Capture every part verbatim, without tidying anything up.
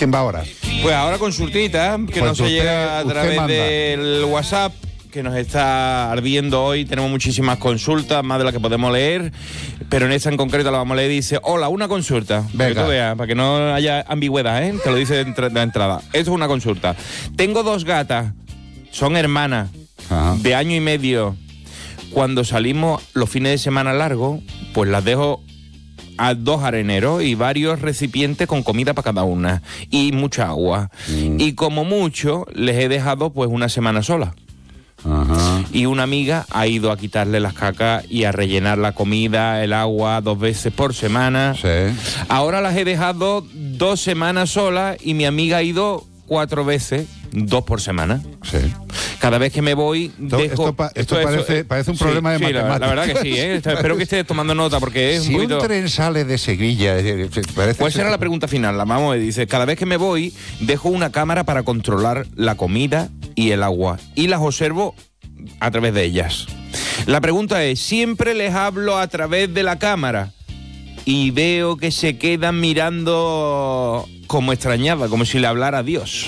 ¿Quién va ahora? Pues ahora consultita, que Pues nos se usted- llega a usted través manda. del WhatsApp, que nos está ardiendo hoy. Tenemos muchísimas consultas, más de las que podemos leer, pero en esta en concreto la vamos a leer. Dice: hola, una consulta. Para que Venga. tú veas, para que no haya ambigüedad, ¿eh? Te lo dice de, entra- de entrada. Esto es una consulta. Tengo dos gatas, son hermanas, Ajá. de año y medio. Cuando salimos los fines de semana largos, pues las dejo a dos areneros y varios recipientes con comida para cada una y mucha agua. Mm. Y como mucho, les he dejado pues una semana sola. Ajá. Y una amiga ha ido a quitarle las cacas y a rellenar la comida, el agua, dos veces por semana. Sí. Ahora las he dejado dos semanas solas y mi amiga ha ido cuatro veces, dos por semana. Sí. Cada vez que me voy, Esto- dejo... esto pa- esto es- parece- parece un sí, problema de sí, la- La, matemáticas. verdad que sí, ¿eh? Espero que estés tomando nota porque es Si un poquito... un tren sale de Sevilla, eh, eh, parece Pues esa ser- era la pregunta final. La vamos a ver. Dice: cada vez que me voy, dejo una cámara para controlar la comida y el agua. Y las observo a través de ellas. La pregunta es: ¿siempre les hablo a través de la cámara? Y veo que se quedan mirando como extrañada, como si le hablara a Dios.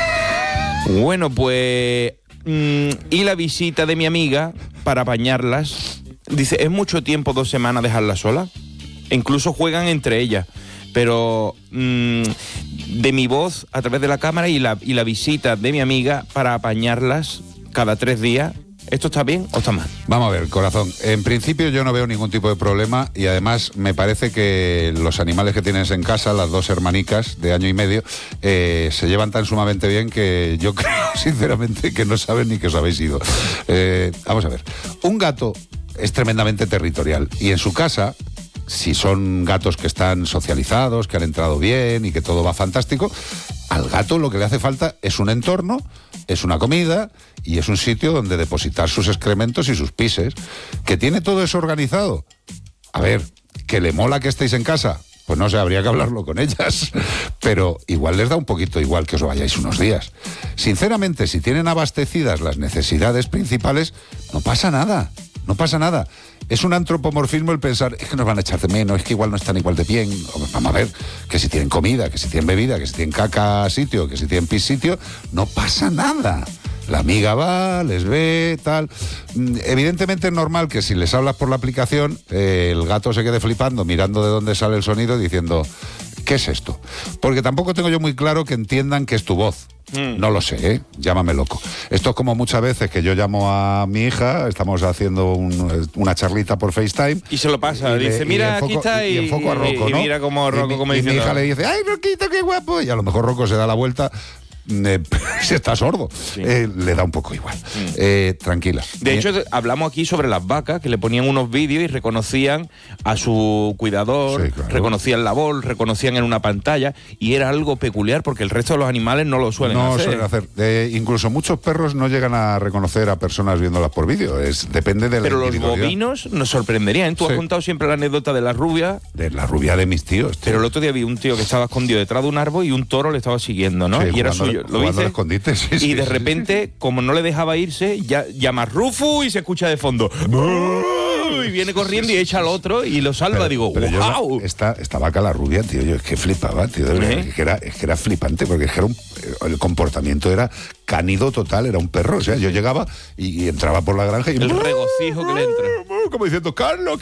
Bueno, pues... mm, y la visita de mi amiga para apañarlas. Dice: ¿es mucho tiempo, dos semanas, dejarlas solas? E incluso juegan entre ellas. Pero mm, de mi voz a través de la cámara y la, y la visita de mi amiga para apañarlas cada tres días, ¿esto está bien o está mal? Vamos a ver, corazón. En principio yo no veo ningún tipo de problema y además me parece que los animales que tienes en casa, las dos hermanicas de año y medio, eh, se llevan tan sumamente bien que yo creo, sinceramente, que no saben ni que os habéis ido. Eh, vamos a ver. Un gato es tremendamente territorial y en su casa, si son gatos que están socializados, que han entrado bien y que todo va fantástico, al gato lo que le hace falta es un entorno, es una comida y es un sitio donde depositar sus excrementos y sus pises. ¿Que tiene todo eso organizado? A ver, ¿que le mola que estéis en casa? Pues no sé, habría que hablarlo con ellas. Pero igual les da un poquito igual que os vayáis unos días. Sinceramente, si tienen abastecidas las necesidades principales, no pasa nada. No pasa nada. Es un antropomorfismo el pensar, es que nos van a echar de menos, es que igual no están igual de bien. Vamos a ver, que si tienen comida, que si tienen bebida, que si tienen caca sitio, que si tienen pis sitio, no pasa nada. La amiga va, les ve, tal. Mm, Evidentemente es normal que si les hablas por la aplicación, eh, el gato se quede flipando, mirando de dónde sale el sonido, diciendo, ¿qué es esto? Porque tampoco tengo yo muy claro que entiendan que es tu voz. Mm. No lo sé, ¿eh? Llámame loco. Esto es como muchas veces que yo llamo a mi hija, estamos haciendo un- una charlita por FaceTime. Y se lo pasa, y le- dice: y mira, enfoco- aquí está, y, y enfoco a Rocco, y ¿no? mira como Rocco, Y mi- como y mi diciendo... hija le dice, ¡ay, Roquito, qué guapo! Y a lo mejor Rocco se da la vuelta, eh, si está sordo, Sí. eh, le da un poco igual. Mm. Eh, tranquila. De Eh, hecho, hablamos aquí sobre las vacas, que le ponían unos vídeos y reconocían a su cuidador, Sí, claro. reconocían la voz, reconocían en una pantalla, y era algo peculiar porque el resto de los animales no lo suelen no hacer. suelen hacer. Eh, incluso muchos perros no llegan a reconocer a personas viéndolas por vídeo. Es, depende de la Pero los individualidad. bovinos nos sorprenderían. Tú Sí. has contado siempre la anécdota de la rubia, De la rubia de mis tíos. tío. pero el otro día vi un tío que estaba escondido detrás de un árbol y un toro le estaba siguiendo, ¿no? Sí, y era jugando- suyo. Lo jugando al dice. escondite, sí, y sí, de sí, repente, como no le dejaba irse, ya llama Rufu y se escucha de fondo. Y viene corriendo y echa al otro y lo salva. Pero- Digo, pero yo no- ¡wow! esta, esta vaca, la rubia, tío, yo es que flipaba, tío. de verdad, ¿Eh? Es, que era, es que era flipante, porque es que era un, el comportamiento era cánido total, era un perro. O sea, yo llegaba y, y entraba por la granja y... El regocijo que le entra. Como diciendo, Carlos,